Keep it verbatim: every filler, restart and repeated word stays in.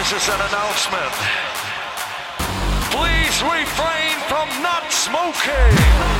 This is an announcement. Please refrain from not smoking.